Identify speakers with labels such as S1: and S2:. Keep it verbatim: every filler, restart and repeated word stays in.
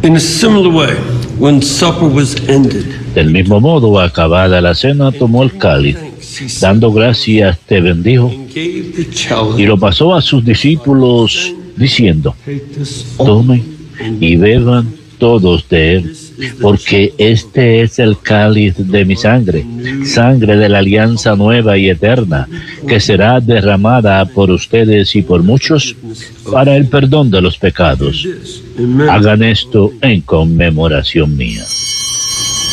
S1: In a similar way, when supper was ended,
S2: Del mismo modo, acabada la cena, tomó el cáliz, dando gracias, te bendijo
S1: and gave the chalice.
S2: y lo pasó a sus discípulos, diciendo:
S1: Take this all,
S2: tomen y beban todos de él, porque este es el cáliz de mi sangre, sangre de la alianza nueva y eterna, que será derramada por ustedes y por muchos para el perdón de los pecados.
S1: Amen.
S2: Hagan esto en conmemoración mía.